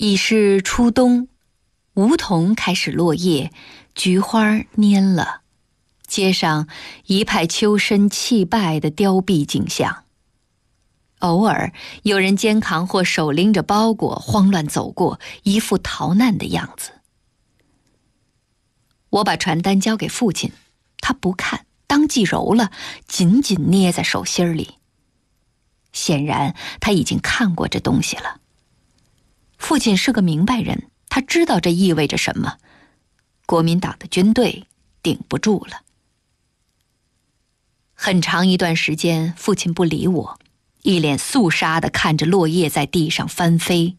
已是初冬，梧桐开始落叶，菊花蔫了，街上一派秋深气败的凋敝景象。偶尔有人肩扛或手拎着包裹慌乱走过，一副逃难的样子。我把传单交给父亲，他不看，当即揉了，紧紧捏在手心里。显然他已经看过这东西了。父亲是个明白人，他知道这意味着什么。国民党的军队顶不住了。很长一段时间，父亲不理我，一脸肃杀地看着落叶在地上翻飞。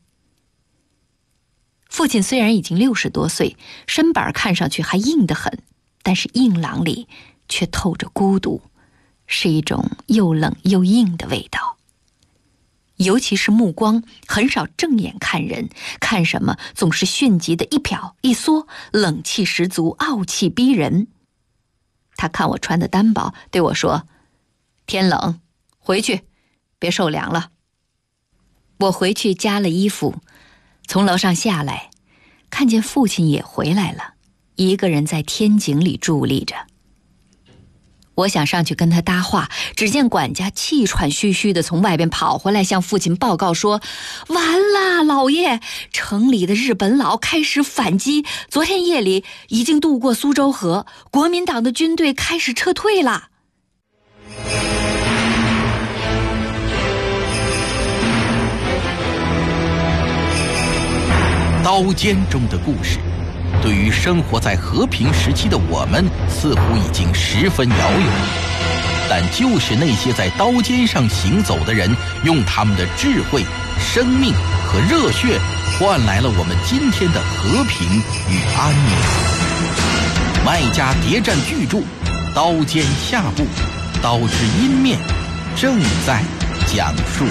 父亲虽然已经60多岁，身板看上去还硬得很，但是硬朗里却透着孤独，是一种又冷又硬的味道。尤其是目光，很少正眼看人，看什么总是迅疾的一瞟一缩，冷气十足，傲气逼人。他看我穿的单薄，对我说：“天冷，回去，别受凉了。”我回去加了衣服，从楼上下来，看见父亲也回来了，一个人在天井里伫立着。我想上去跟他搭话，只见管家气喘吁吁地从外边跑回来，向父亲报告说：“完了，老爷，城里的日本佬开始反击，昨天夜里已经渡过苏州河，国民党的军队开始撤退了。” 刀尖中的故事，对于生活在和平时期的我们似乎已经十分遥远，但就是那些在刀尖上行走的人，用他们的智慧、生命和热血换来了我们今天的和平与安宁。麦家谍战巨著《刀尖下部》，刀之阴面正在讲述。